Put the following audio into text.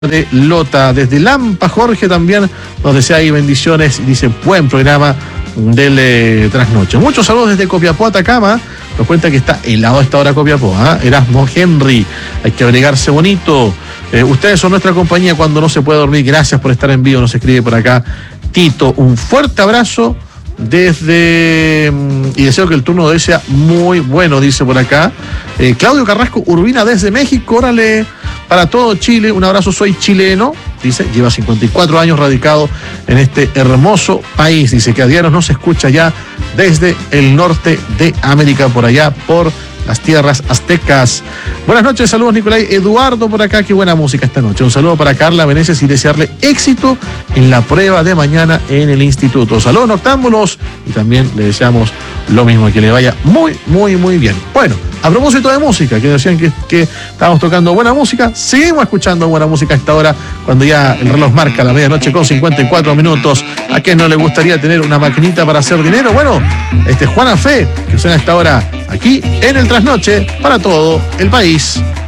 de Lota. Desde Lampa, Jorge también nos desea ahí bendiciones y dice buen programa del trasnoche. Muchos saludos desde Copiapó, Atacama. Nos cuenta que está helado a esta hora Copiapó, Erasmo Henry, hay que abrigarse bonito. Ustedes son nuestra compañía cuando no se puede dormir. Gracias por estar en vivo, nos escribe por acá Tito. Un fuerte abrazo desde y deseo que el turno de hoy sea muy bueno, dice por acá Claudio Carrasco Urbina desde México. Órale, para todo Chile, un abrazo, soy chileno, dice, lleva 54 años radicado en este hermoso país, dice que a diario nos escucha ya desde el norte de América, por allá, por las tierras aztecas. Buenas noches, saludos Nicolai Eduardo por acá, qué buena música esta noche. Un saludo para Carla Meneses y desearle éxito en la prueba de mañana en el instituto. Saludos noctámbulos y también le deseamos lo mismo, que le vaya muy, muy, muy bien. Bueno, a propósito de música, que decían que estábamos tocando buena música, seguimos escuchando buena música a esta hora, cuando ya el reloj marca la medianoche con 54 minutos. ¿A quién no le gustaría tener una maquinita para hacer dinero? Bueno, Juana Fe, que suena a esta hora aquí en el Trasnoche para todo el país.